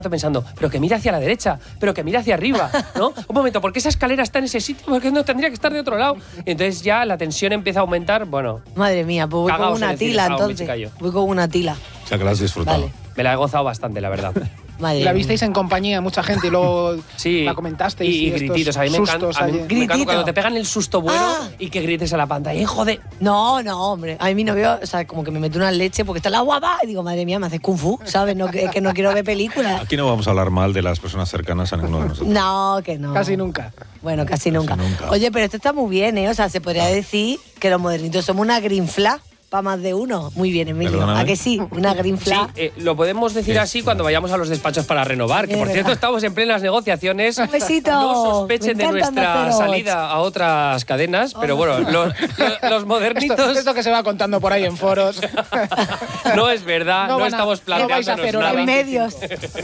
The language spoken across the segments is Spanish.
pensando, pero que mira hacia la derecha, pero que mira hacia arriba, ¿no? Un momento, ¿por qué esa escalera está en ese sitio? ¿Por qué no tendría que estar de otro lado? Y entonces ya la tensión empieza a aumentar, bueno... Madre mía, pues voy con una tila entonces. Voy con una tila. O sea, que la has disfrutado. Vale. Me la he gozado bastante, la verdad. Madre la visteis en compañía de mucha gente y luego la comentasteis. Y grititos. A mí me encanta cuando te pegan el susto bueno y que grites a la pantalla. ¡Joder! No, hombre. A mí mi novio, o sea, como que me mete una leche porque está el agua va y digo, madre mía, me haces kung fu, ¿sabes? No, que no quiero ver películas. Aquí no vamos a hablar mal de las personas cercanas a ninguno de nosotros. No, que no. Casi nunca. Bueno, casi nunca. Oye, pero esto está muy bien, ¿eh? O sea, se podría decir que los modernitos somos una green flag. Para más de uno. Muy bien, Emilio. Perdóname. ¿A que sí? Una green flag. Sí, lo podemos decir así cuando vayamos a los despachos para renovar. Que por cierto, estamos en plenas negociaciones. Un besito. No sospechen de nuestra salida a otras cadenas, pero bueno, los modernitos... Esto que se va contando por ahí en foros. No es verdad, no estamos planteándonos nada. En medios.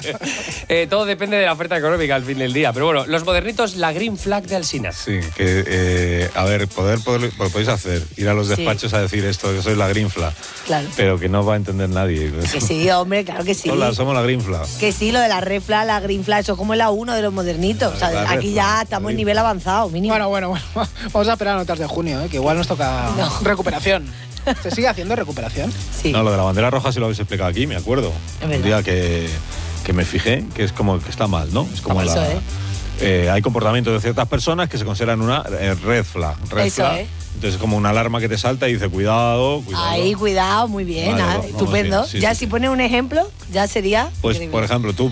Todo depende de la oferta económica al fin del día. Pero bueno, los modernitos, la green flag de Alsina. Sí, que, a ver, podéis hacer, ir a los despachos a decir esto, que soy la green flag. Claro. Pero que no va a entender nadie. Que sí, hombre, claro que sí. Hola, somos la green flag. Que sí, lo de la red flag, la green flag, eso es como la 1 de los modernitos. O sea, aquí ya estamos en nivel avanzado, mínimo. Bueno. Vamos a esperar a notas de junio, que igual nos toca recuperación. ¿Se sigue haciendo recuperación? Sí. No, lo de la bandera roja sí lo habéis explicado aquí, me acuerdo. Un día que me fijé, que es como que está mal, ¿no? Es como eso, hay comportamientos de ciertas personas que se consideran una red flag. Entonces es como una alarma que te salta y dice, cuidado. Ahí, cuidado, muy bien, vale, estupendo. Sí, ya si pones un ejemplo, ya sería... Pues, por ejemplo, tú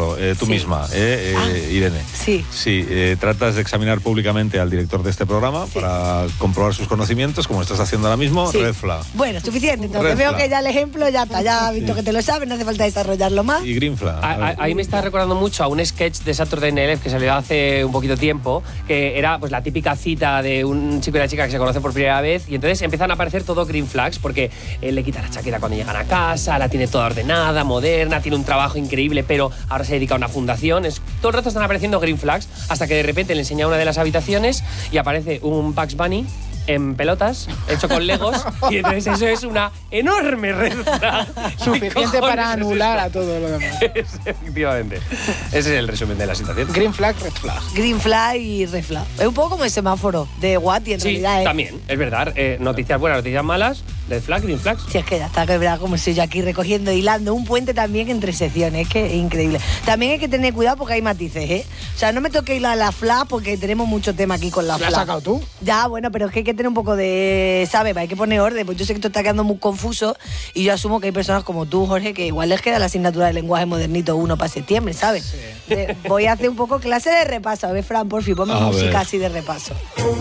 misma, Irene. Sí. Sí, tratas de examinar públicamente al director de este programa para comprobar sus conocimientos, como estás haciendo ahora mismo, red flag. Bueno, suficiente. Entonces veo que ya el ejemplo ya está, ya he visto que te lo sabes, no hace falta desarrollarlo más. Y green flag. Ahí me está recordando mucho a un sketch de Saturday Night Live que salió hace un poquito tiempo, que era pues la típica cita de un chico y una chica que se conocen por primera vez y entonces empiezan a aparecer todo green flags porque él le quita la chaqueta cuando llegan a casa, la tiene toda ordenada, moderna, tiene un trabajo increíble, pero ahora se dedica a una fundación. Todo el rato están apareciendo green flags hasta que de repente le enseña una de las habitaciones y aparece un Bugs Bunny en pelotas, hecho con legos, y entonces eso es una enorme red flag. Suficiente para anular a todo lo demás. Efectivamente. Ese es el resumen de la situación. Green flag, red flag. Green flag y red flag. Es un poco como el semáforo de Watty en realidad. Sí, también, es verdad. Noticias buenas, noticias malas, red flag, green flag. Sí, es que ya está, que es verdad, como estoy yo aquí recogiendo, hilando un puente también entre secciones, es que es increíble. También hay que tener cuidado porque hay matices, ¿eh? O sea, no me toque hilar la flag porque tenemos mucho tema aquí con la flag. ¿La has sacado tú? Ya, bueno, pero es que hay que tener un poco de, ¿sabes? Hay que poner orden, pues yo sé que esto está quedando muy confuso y yo asumo que hay personas como tú, Jorge, que igual les queda la asignatura de lenguaje modernito 1 para septiembre, ¿sabes? Sí. Voy a hacer un poco clase de repaso. A ver, Fran, por fin, ponme música así de repaso.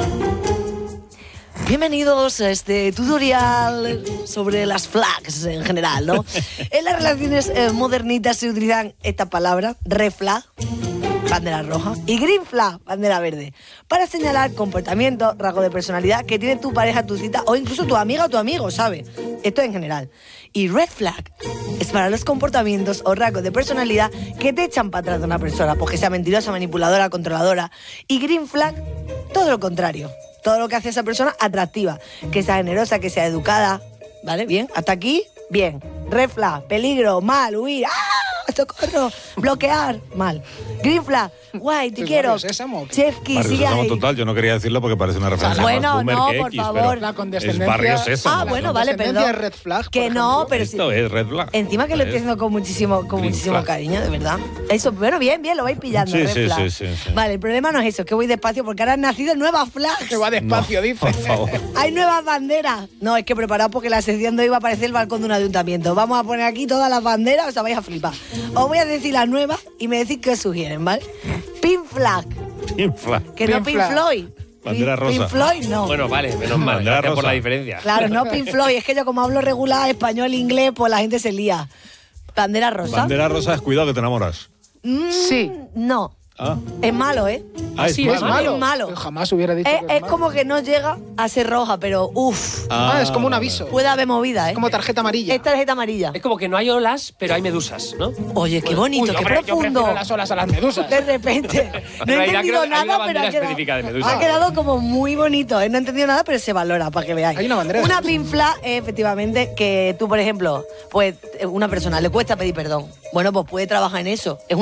Bienvenidos a este tutorial sobre las flags en general, ¿no? En las relaciones modernitas se utilizan esta palabra, red flag, bandera roja, y green flag, bandera verde, para señalar comportamientos, rasgos de personalidad que tiene tu pareja, tu cita o incluso tu amiga o tu amigo, ¿sabes? Esto en general. Y red flag es para los comportamientos o rasgos de personalidad que te echan para atrás de una persona, porque sea mentirosa, manipuladora, controladora. Y green flag, todo lo contrario. Todo lo que hace a esa persona atractiva, que sea generosa, que sea educada, ¿vale? Bien, hasta aquí, bien. Red flag, peligro, mal, huir, ¡ah! ¡Socorro! Bloquear, mal. Green flag, guay, te quiero. Chefki, sigue ahí. Total, yo no quería decirlo porque parece una referencia bueno, más no, que por X, favor. La condescendencia. Es Barrio Sésamo. Bueno, vale, perdón. Es red flag, que no, pero esto es red flag. Encima que lo estoy haciendo con muchísimo cariño, de verdad. Eso, bueno, bien, lo vais pillando, red flag. Sí. Vale, el problema no es eso, es que voy despacio porque ahora han nacido nuevas flags. Que va despacio, dice. Por favor. Hay nuevas banderas. No, es que preparaos porque la sección de hoy va a aparecer el balcón de un ayuntamiento. Vamos a poner aquí todas las banderas, o sea, vais a flipar. Os voy a decir las nuevas y me decís qué os sugieren, ¿vale? Pink flag. Pink flag. Que no Pink Floyd. Bandera rosa. Pink Floyd no. Bueno, vale, menos mal. Bandera Gracias por rosa. la diferencia. Claro, no Pink Floyd. Es que yo como hablo regular español, inglés, pues la gente se lía. Bandera rosa. Bandera rosa es cuidado que te enamoras. Sí. No. Es malo, ¿eh? Sí, es malo. Es malo. Yo jamás hubiera dicho que es Es malo. como que no llega a ser roja, pero uff, Es como un aviso. puede haber movida, ¿eh? Como tarjeta amarilla. Es tarjeta amarilla. Es como que no hay olas, pero hay medusas, ¿no? Oye, qué bonito, Uy, qué hombre, yo profundo. prefiero las olas a las medusas. De repente. No En he realidad entendido creo que hay una nada, pero bandera ha quedado, específica de medusa. ha quedado como muy bonito. No he entendido nada, pero se valora, para que veáis. Hay una bandera de Una medusa. pinfla es efectivamente que tú, por ejemplo, pues una persona le cuesta pedir perdón. Bueno, pues puede trabajar en eso. Es